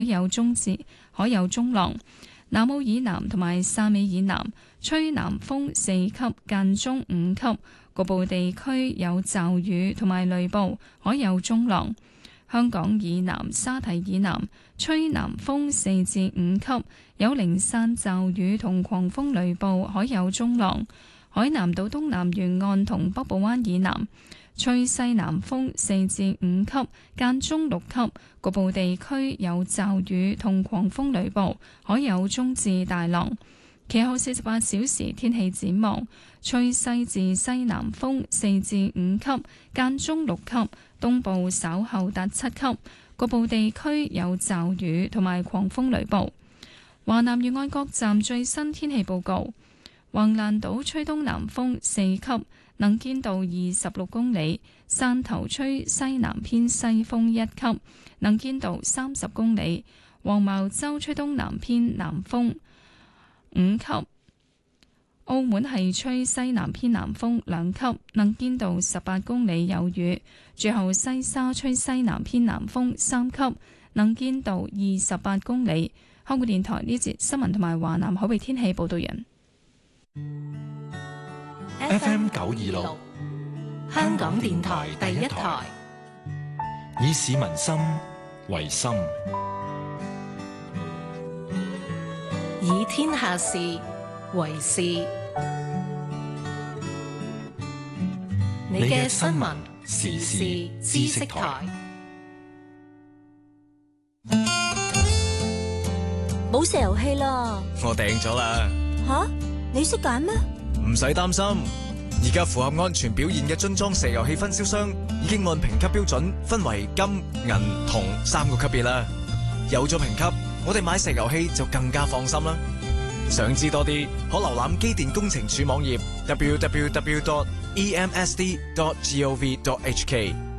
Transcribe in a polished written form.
有中至海有中浪。南澳以南同埋汕尾以南吹南風4級，間中5級，局部地區有驟雨同埋雷暴，海有中浪。香港以南沙堤以南吹南風4至5級，有零散驟雨同狂風雷暴，海有中浪。海南島東南沿岸同北部灣以南吹西南風4至5級，間中6級，局部地區有驟雨同狂風雷暴，海有中至大浪。其後48小時天氣展望，吹西至西南風4至5級，間中6級，東部稍後達7級，局部地區有驟雨同埋狂風雷暴。華南沿岸各站最新天氣報告。橫瀾島吹東南風4級，能見度26公里；汕頭吹西南偏西風1級，能見度30公里；黃茅洲吹東南偏南風5級；澳門係吹西南偏南風2級，能見度18公里，有雨。最後西沙吹西南偏南風3級，能見度28公里。香港電台呢節新聞同埋華南海域天氣報道人。 FM 926，香港電台第一台，以市民心為心， 以天下事為事。你嘅新聞時事知識台， 冇石油氣啦！ 我訂咗啦。 吓？你識揀咩？ 唔使擔心，而家符合安全表現嘅樽裝石油氣分銷商已經按評級標準分為金、銀、銅3個級別啦。有咗評級，我哋買石油氣就更加放心啦。想知多啲，可瀏覽機電工程署網頁 www.emsd.gov.hk。